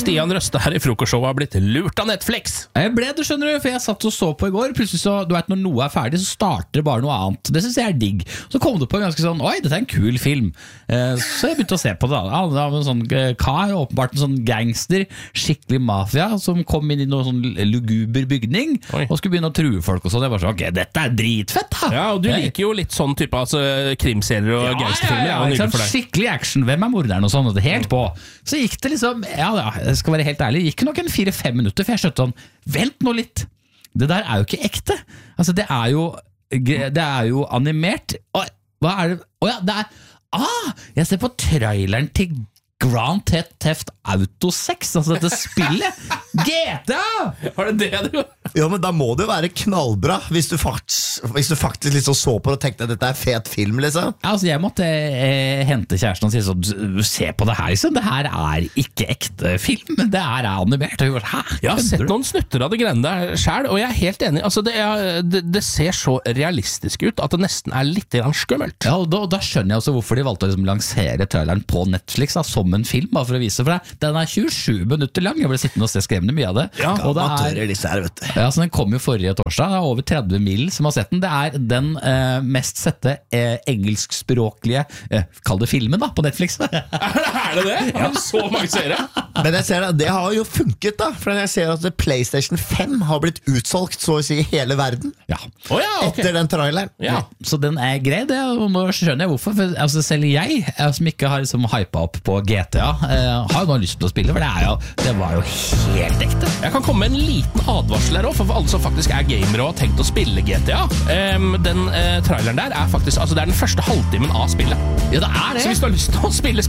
Stian Røste her i frokostshowet har blitt lurt av Netflix. Jeg ble det, skjønner du, for jeg satt og så på i går. Plutselig så, du vet, når noe er ferdig, så starter det bare noe annet. Det synes jeg er digg. Så kom det på en ganske sånn, oi, dette er en kul film. Så jeg begynte å se på det. Han var en sånn kar, åpenbart en sånn gangster, skikkelig mafia, som kom inn i noen sånn luguber bygning, og skulle begynne å true folk og sånn. Jeg var sånn, ok, dette er dritfett, da. Ja, og du liker jo litt sånn type altså, krimserier og gangsterfilmer. Ja, liksom, skikkelig action, hvem er morderen og sånn, og det helt på. Så gikk det liksom, jeg skal være helt ærlig, gikk nok en 4-5 minutter, for jeg skjønte sånn, vent nå litt, det der er jo ikke ekte. Altså, det er jo animert. Hva er det? Jeg ser på traileren til Grand Theft Auto 6, altså dette spillet. GTA! Var det du? Ja, men da må det jo være knallbra hvis du faktisk liksom så på det og tenkte at dette er fet film, liksom. Altså, jeg måtte hente kjæresten og si sånn, se på det her, liksom. Det her er ikke ekte film, det her er animert. Jeg har sett noen snutter av det greiene der selv, og jeg er helt enig. Altså, det ser så realistisk ut at det nesten er litt skummelt. Ja, og da skjønner jeg også hvorfor de valgte å liksom lansere traileren på Netflix da, som en film, bare for å vise for deg. Den er 27 minutter lang, jeg ble sittende og se skremmende mye av det. Ja, og det så den kom jo forrige torsdag, det er over 30 mil som har sett den. Det er den mest sette engelskspråklige, kall det filmen da, på Netflix. Er det det? Ja. Så mange seere. Men jeg ser det har jo funket da, for jeg ser at PlayStation 5 har blitt utsolgt så å si i hele verden. Ja. Etter den traileren. Ja. Så den er grei, det, og nå skjønner jeg hvorfor, for altså, selv jeg, som ikke har liksom hypet opp på GTA, har jo nå lyst til å spille, for det var jo helt ekte. Jeg kan komme med en liten advarsel her også, for alle som faktisk er gamere og har tenkt å spille GTA. Den traileren der er faktisk, altså det er den første halvtimen av spillet. Ja, det er det. Så hvis du har lyst til å spille